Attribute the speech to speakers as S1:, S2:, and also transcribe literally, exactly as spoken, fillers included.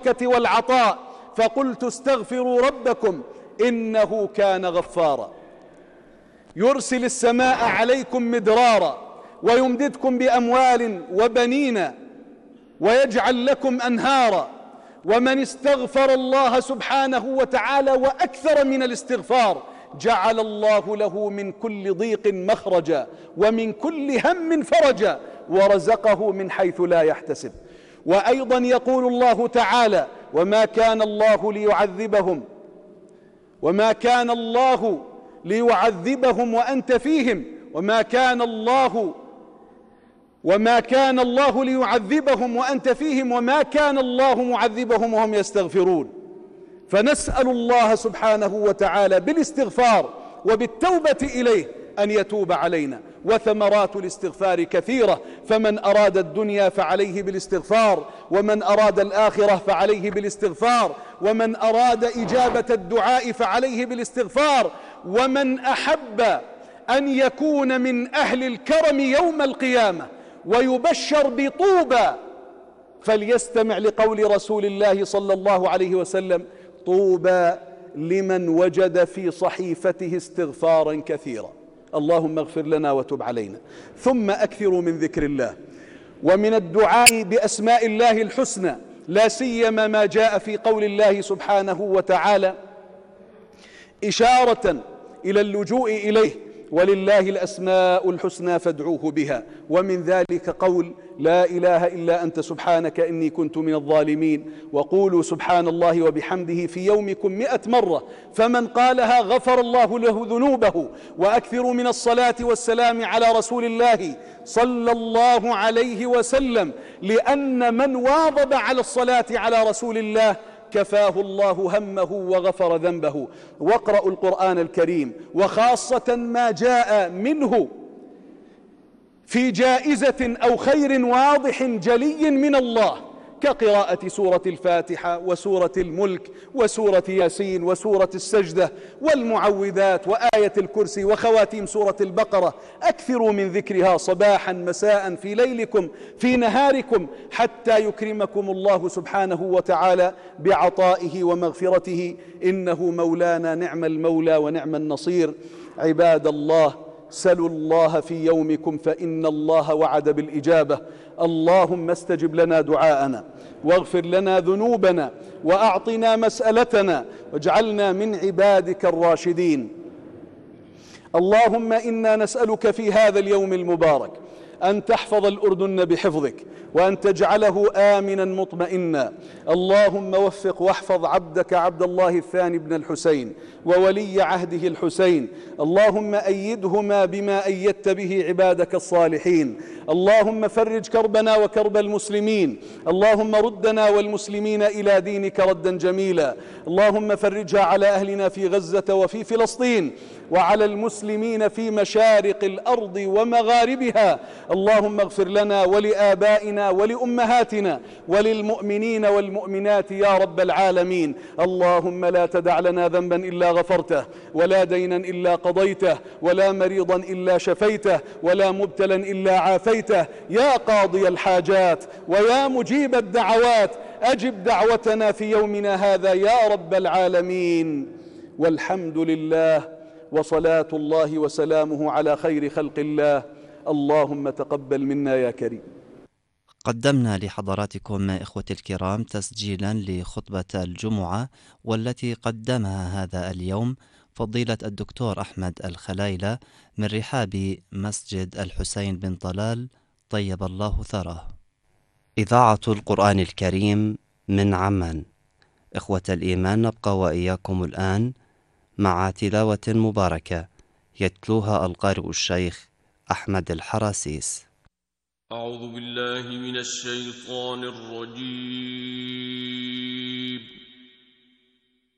S1: البركة والعطاء، فقلت استغفروا ربكم إنه كان غفارا يرسل السماء عليكم مدرارا ويمددكم بأموال وبنين ويجعل لكم أنهارا. ومن استغفر الله سبحانه وتعالى وأكثر من الاستغفار جعل الله له من كل ضيق مخرجا ومن كل هم فرجا ورزقه من حيث لا يحتسب. وأيضا يقول الله تعالى: وما كان الله ليعذبهم وما كان الله ليعذبهم وأنت فيهم وما كان الله وما كان الله ليعذبهم وأنت فيهم وما كان الله معذبهم وهم يستغفرون. فنسأل الله سبحانه وتعالى بالاستغفار وبالتوبة إليه أن يتوب علينا. وثمرات الاستغفار كثيرة، فمن أراد الدنيا فعليه بالاستغفار، ومن أراد الآخرة فعليه بالاستغفار، ومن أراد إجابة الدعاء فعليه بالاستغفار، ومن أحب أن يكون من أهل الكرم يوم القيامة ويبشر بطوبى فليستمع لقول رسول الله صلى الله عليه وسلم: طوبى لمن وجد في صحيفته استغفارا كثيرا. اللهم اغفر لنا وتب علينا. ثم أكثروا من ذكر الله ومن الدعاء بأسماء الله الحسنى، لا سيما ما جاء في قول الله سبحانه وتعالى إشارة إلى اللجوء إليه: ولله الأسماء الحسنى فادعوه بها. ومن ذلك قول: لا إله إلا أنت سبحانك إني كنت من الظالمين. وقولوا سبحان الله وبحمده في يومكم مئة مرة، فمن قالها غفر الله له ذنوبه. وأكثروا من الصلاة والسلام على رسول الله صلى الله عليه وسلم، لأن من واظب على الصلاة على رسول الله كفاه الله همه وغفر ذنبه. واقرأوا القرآن الكريم، وخاصة ما جاء منه في جائزة أو خير واضح جلي من الله، كقراءة سورة الفاتحة وسورة الملك وسورة ياسين وسورة السجدة والمعوذات وآية الكرسي وخواتيم سورة البقرة. أكثروا من ذكرها صباحا مساء في ليلكم في نهاركم، حتى يكرمكم الله سبحانه وتعالى بعطائه ومغفرته، إنه مولانا نعم المولى ونعم النصير. عباد الله، سلوا الله في يومكم فإن الله وعد بالإجابة. اللهم استجب لنا دعاءنا واغفر لنا ذنوبنا وأعطنا مسألتنا واجعلنا من عبادك الراشدين. اللهم إنا نسألك في هذا اليوم المبارك أن تحفظ الأردن بحفظك وأن تجعله آمنا مطمئنا. اللهم وفق واحفظ عبدك عبد الله الثاني بن الحسين وولي عهده الحسين. اللهم أيدهما بما أيدت به عبادك الصالحين. اللهم فرج كربنا وكرب المسلمين. اللهم ردنا والمسلمين إلى دينك ردا جميلا. اللهم فرجها على أهلنا في غزة وفي فلسطين وعلى المسلمين في مشارق الأرض ومغاربها. اللهم اغفر لنا ولآبائنا ولأمهاتنا وللمؤمنين والمؤمنات يا رب العالمين. اللهم لا تدع لنا ذنبا إلا غفرته، ولا دينا إلا قضيته، ولا مريضا إلا شفيته، ولا مبتلا إلا عافيته. يا قاضي الحاجات ويا مجيب الدعوات، أجب دعوتنا في يومنا هذا يا رب العالمين. والحمد لله، وصلاة الله وسلامه على خير خلق الله. اللهم تقبل منا يا كريم.
S2: قدمنا لحضراتكم إخوتي الكرام تسجيلا لخطبة الجمعة، والتي قدمها هذا اليوم فضيلة الدكتور أحمد الخلايلة من رحاب مسجد الحسين بن طلال طيب الله ثراه. إذاعة القرآن الكريم من عمان. إخوة الإيمان، نبقى وإياكم الآن مع تلاوة مباركة يتلوها القارئ الشيخ أحمد الحراسيس.
S3: أعوذ بالله من الشيطان الرجيم.